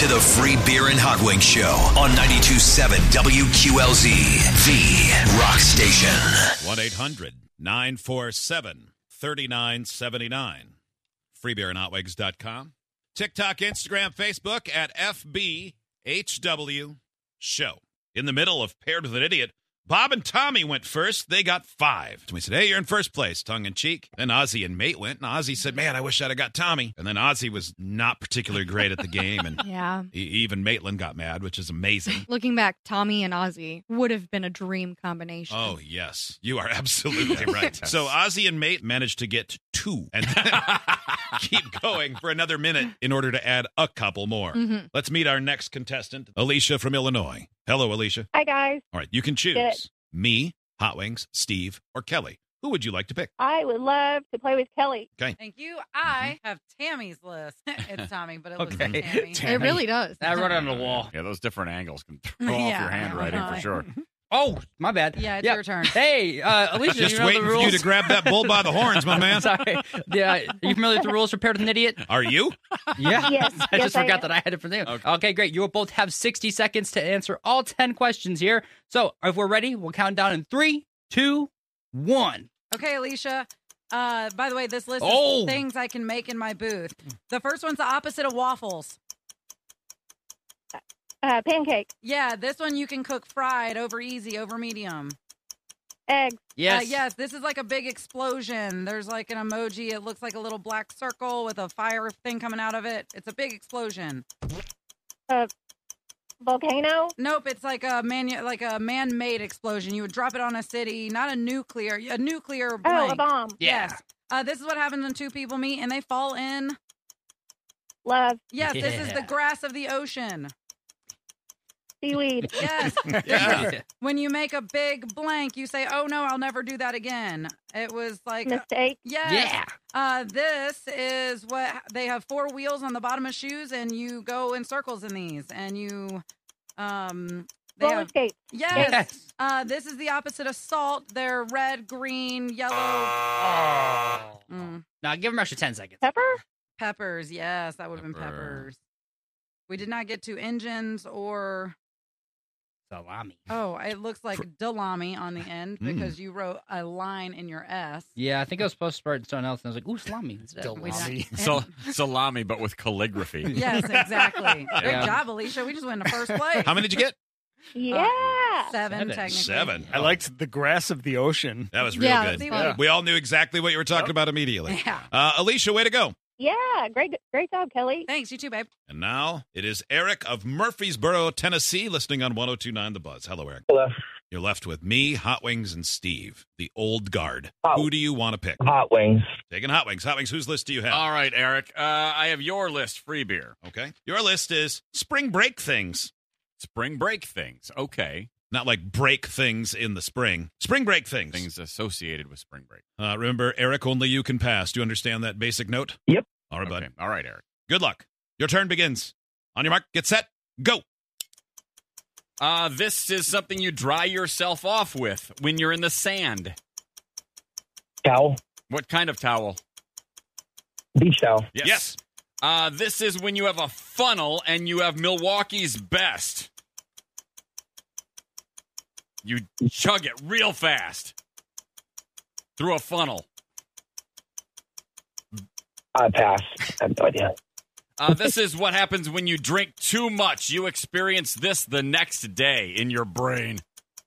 to the Free Beer and Hot Wings Show on 92.7 WQLZ, the rock station. 1-800-947-3979. FreeBeerandHotWings.com. TikTok, Instagram, Facebook at FBHW Show. In the middle of Paired with an Idiot, Bob and Tommy went first. They got 5. We said, hey, you're in first place, tongue-in-cheek. Then Ozzy and Mate went, and Ozzy said, man, I wish I'd have got Tommy. And then Ozzy was not particularly great at the game, and even Maitland got mad, which is amazing. Looking back, Tommy and Ozzy would have been a dream combination. Oh, yes. You are absolutely right. So Ozzy and Mate managed to get 2 and keep going for another minute in order to add a couple more. Mm-hmm. Let's meet our next contestant, Alicia from Illinois. Hello, Alicia. Hi, guys. All right, you can choose Good. me, Hot Wings, Steve, or Kelly. Who would you like to pick? I would love to play with Kelly. Okay. Thank you. I have Tammy's list. It's Tommy, but it looks Okay. like Tammy. It really does. I wrote it on the wall. Yeah, those different angles can throw off Yeah. your handwriting for sure. Oh, my bad. Yeah, it's your turn. Hey, Alicia, Just you know waiting the for rules? you to grab that bull by the horns, my man. Sorry. Yeah, are you familiar with the rules for Paired with an Idiot? Are you? Yeah. Yes, I just yes, I forgot am. that I had it for them. Okay, great. You will both have 60 seconds to answer all 10 questions here. So if we're ready, we'll count down in 3, 2, 1. Okay, Alicia. By the way, this list Oh. is things I can make in my booth. The first one's the opposite of waffles. Pancake, Yeah, this one you can cook fried, over easy, over medium. eggs, Yes. Yes, this is like a big explosion. There's like an emoji. It looks like a little black circle with a fire thing coming out of it. It's a big explosion. volcano, Nope, it's like a man-made explosion. You would drop it on a city, not a nuclear blank. a bomb, Yeah. Yes. This is what happens when two people meet and they fall in. love, Yes, this is the Yeah. grass of the ocean. seaweed, Yes. Yeah. When you make a big blank, you say, "Oh no, I'll never do that again." It was like mistake, yes. Yeah. This is what they have 4 wheels on the bottom of shoes, and you go in circles in these, and you they roller have skate, yes. This is the opposite of salt. They're red, green, yellow. Now give them extra 10 seconds. pepper, Peppers. Yes, that would have been Pepper. peppers. We did not get to engines or. Salami. Oh, it looks like Dalami on the end because you wrote a line in your S. Yeah, I think I was supposed to write something else, and I was like, ooh, salami. instead. We did- Salami, but with calligraphy. Yes, exactly. Good Yeah. job, Alicia. We just went to first place. How many did you get? yeah, 7, technically. 7. I liked the grass of the ocean. That was real Yeah, good. see, We all knew exactly what you were talking about immediately. Yeah. Alicia, way to go. yeah, great job, Kelly. Thanks, you too, babe. And now it is Eric of Murfreesboro, Tennessee, listening on 102.9 The Buzz. Hello, Eric. Hello. You're left with me, Hot Wings, and Steve, the old guard. Oh. Who do you want to pick? Hot Wings. Taking Hot Wings. Hot Wings, whose list do you have? All right, Eric. I have your list, free beer. Okay. Your list is spring break things. Spring break things. Okay. Not like break things in the spring. Spring break things. Things associated with spring break. Remember, Eric, only you can pass. Do you understand that basic note? Yep. All right, Okay. bud. All right, Eric. Good luck. Your turn begins. On your mark, get set, go. This is something you dry yourself off with when you're in the sand. Towel. What kind of towel? Beach towel. Yes. This is when you have a funnel and you have Milwaukee's best. You chug it real fast through a funnel. I pass. I have no idea. This is what happens when you drink too much. You experience this the next day in your brain.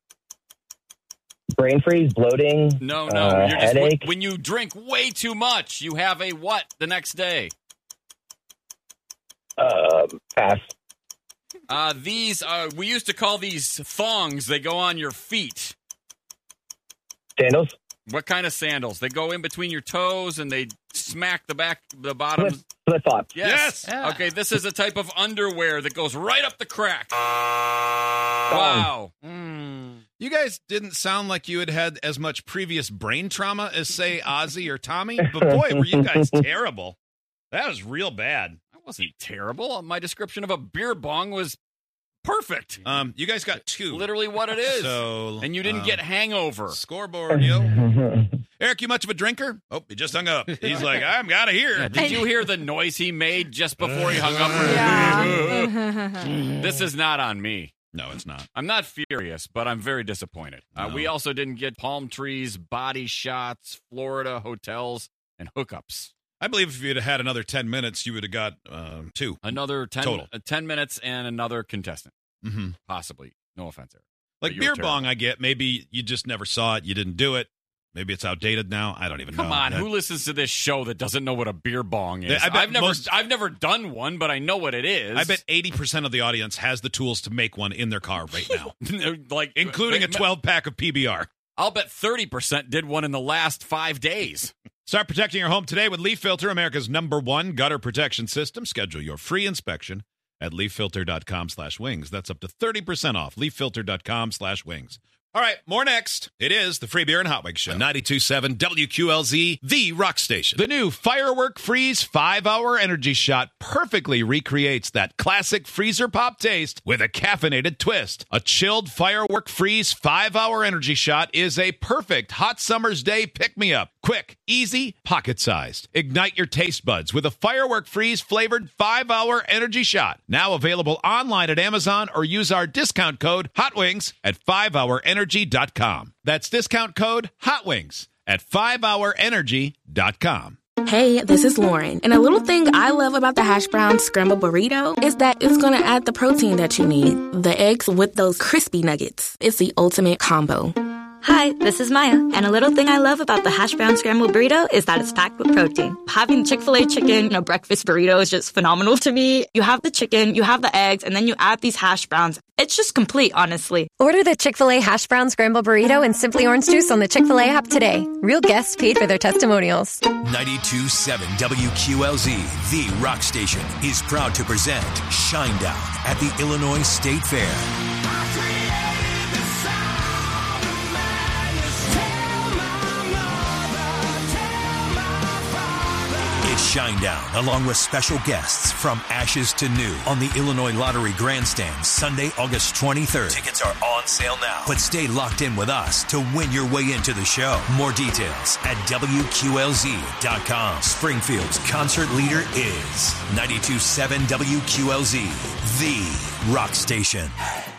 Brain freeze, bloating. No, you're just headache. when you drink way too much. You have a what the next day? Pass. These we used to call these thongs. They go on your feet. Sandals. What kind of sandals? They go in between your toes and they smack the bottom. Flip flop. Yes. Yeah. Okay, this is a type of underwear that goes right up the crack. Wow. You guys didn't sound like you had had as much previous brain trauma as, say, Ozzy or Tommy. But boy, were you guys terrible. That was real bad. That wasn't terrible. My description of a beer bong was perfect. You guys got 2. Literally what it is. So, And you didn't get hangover. Scoreboard, yo. Eric, you much of a drinker? Oh, he just hung up. He's like, I'm out of here. Yeah, did you hear the noise he made just before he hung up? Yeah. This is not on me. No, it's not. I'm not furious, but I'm very disappointed. No. We also didn't get palm trees, body shots, Florida hotels, and hookups. I believe if you'd have had another 10 minutes, you would have got 2. Another 10, Total. 10 minutes and another contestant, Mm-hmm. possibly. No offense, Eric. Like But you beer were terrible. bong, I get. Maybe you just never saw it. You didn't do it. Maybe it's outdated now. I don't even know. Come on, who listens to this show that doesn't know what a beer bong is? Yeah, I bet I've never done one, but I know what it is. I bet 80% of the audience has the tools to make one in their car right now, like including a 12-pack of PBR. I'll bet 30% did one in the last 5 days. Start protecting your home today with Leaf Filter, America's #1 gutter protection system. Schedule your free inspection at leaffilter.com/wings. That's up to 30% off. leaffilter.com/wings. All right, more next. It is the Free Beer and Hot Wings Show. 92.7 WQLZ, the rock station. The new Firework Freeze 5-Hour Energy Shot perfectly recreates that classic freezer pop taste with a caffeinated twist. A chilled Firework Freeze 5-Hour Energy Shot is a perfect hot summer's day pick-me-up. Quick, easy, pocket-sized. Ignite your taste buds with a Firework Freeze flavored 5-Hour Energy Shot. Now available online at Amazon or use our discount code HOTWINGS at 5hourenergy.com. That's discount code HOTWINGS at 5hourenergy.com. Hey, this is Lauren, and a little thing I love about the hash brown scrambled burrito is that it's going to add the protein that you need. The eggs with those crispy nuggets. It's the ultimate combo. Hi, this is Maya, and a little thing I love about the hash brown scrambled burrito is that it's packed with protein. Having Chick-fil-A chicken in a breakfast burrito is just phenomenal to me. You have the chicken, you have the eggs, and then you add these hash browns. It's just complete, honestly. Order the Chick-fil-A hash brown scrambled burrito and Simply Orange Juice on the Chick-fil-A app today. Real guests paid for their testimonials. 92.7 WQLZ, the rock station, is proud to present Shinedown at the Illinois State Fair. Shinedown, along with special guests from Ashes to New on the Illinois Lottery Grandstand, Sunday, August 23rd. Tickets are on sale now, but stay locked in with us to win your way into the show. More details at WQLZ.com. Springfield's concert leader is 92.7 WQLZ, the rock station.